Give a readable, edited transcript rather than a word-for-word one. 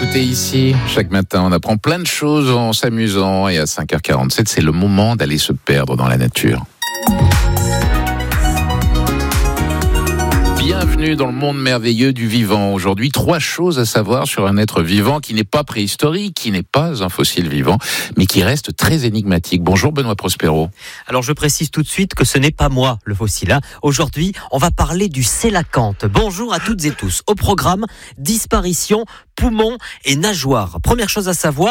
Écoutez, ici, chaque matin, on apprend plein de choses en s'amusant et à 5h47, c'est le moment d'aller se perdre dans la nature. Bienvenue dans le monde merveilleux du vivant. Aujourd'hui, 3 choses à savoir sur un être vivant qui n'est pas préhistorique, qui n'est pas un fossile vivant, mais qui reste très énigmatique. Bonjour Benoît Prospero. Alors je précise tout de suite que ce n'est pas moi le fossile. Aujourd'hui, on va parler du sélacanthe. Bonjour à toutes et tous. Au programme, disparition, poumons et nageoires. Première chose à savoir,